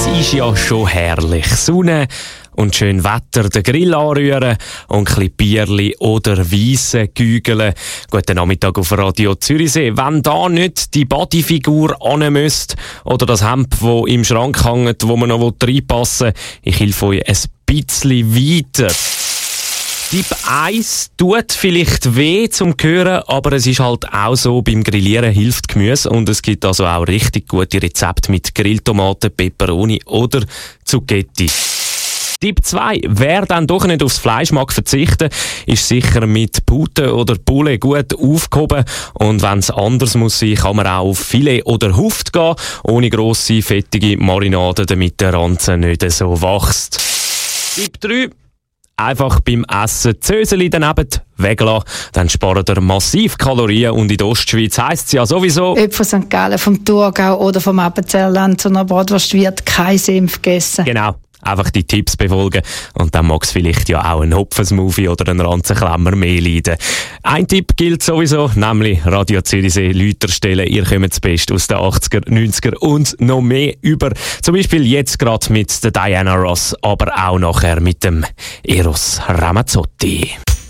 Es ist ja schon herrlich. Sonne und schön Wetter, den Grill anrühren und ein bisschen Bierli oder Weisse gügeln. Guten Nachmittag auf Radio Zürichsee. Wenn da nicht die Bodyfigur ran müsst oder das Hemd, das im Schrank hängt, wo man noch reinpassen will, ich helfe euch ein bisschen weiter. Tipp 1 tut vielleicht weh zum Hören, aber es ist halt auch so, beim Grillieren hilft Gemüse und es gibt also auch richtig gute Rezepte mit Grilltomaten, Peperoni oder Zucchetti. Tipp 2. Wer dann doch nicht aufs Fleisch mag verzichten, ist sicher mit Pute oder Bulle gut aufgehoben. Und wenn es anders muss sein, kann man auch auf Filet oder Huft gehen, ohne grosse, fettige Marinade, damit der Ranzen nicht so wächst. Tipp 3. Einfach beim Essen Zöseli daneben weglassen, dann spart ihr massiv Kalorien und in der Ostschweiz heisst es ja sowieso... Ob von St. Gallen, vom Thurgau oder vom Appenzellerland zu einer Bratwurst wird kein Senf gegessen. Genau. Einfach die Tipps befolgen und dann mag es vielleicht ja auch ein Hopfensmoothie oder ein Ranzenklemmer mehr leiden. Ein Tipp gilt sowieso, nämlich Radio Zürichsee Leute stellen. Ihr kommt das Beste aus den 80er, 90er und noch mehr über. Zum Beispiel jetzt gerade mit der Diana Ross, aber auch nachher mit dem Eros Ramazzotti.